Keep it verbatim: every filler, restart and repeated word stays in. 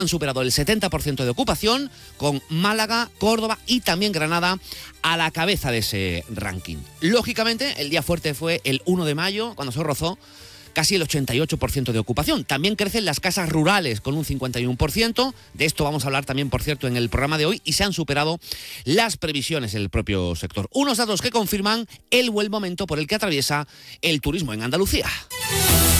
han superado el setenta por ciento de ocupación, con Málaga, Córdoba y también Granada a la cabeza de ese ranking. Lógicamente, el día fuerte fue el uno de mayo, cuando se rozó casi el ochenta y ocho por ciento de ocupación. También crecen las casas rurales con un cincuenta y uno por ciento. De esto vamos a hablar también, por cierto, en el programa de hoy, y se han superado las previsiones del propio sector. Unos datos que confirman el buen momento por el que atraviesa el turismo en Andalucía.